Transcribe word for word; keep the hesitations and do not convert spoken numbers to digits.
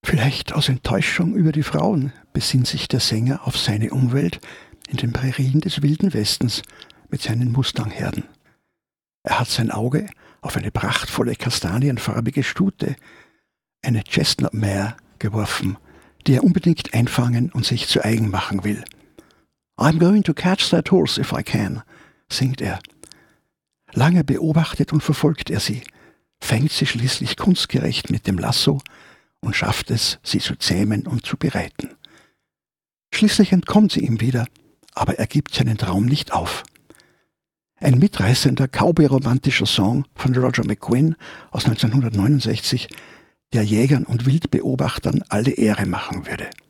Vielleicht aus Enttäuschung über die Frauen besinnt sich der Sänger auf seine Umwelt in den Prärien des Wilden Westens mit seinen Mustangherden. Er hat sein Auge auf eine prachtvolle kastanienfarbige Stute, eine Chestnut Mare, geworfen, die er unbedingt einfangen und sich zu eigen machen will. "I'm going to catch that horse if I can", singt er. Lange beobachtet und verfolgt er sie, fängt sie schließlich kunstgerecht mit dem Lasso und schafft es, sie zu zähmen und zu bereiten. Schließlich entkommt sie ihm wieder, aber er gibt seinen Traum nicht auf. Ein mitreißender, cowboy-romantischer Song von Roger McGuinn aus neunzehnhundertneunundsechzig, der Jägern und Wildbeobachtern alle Ehre machen würde.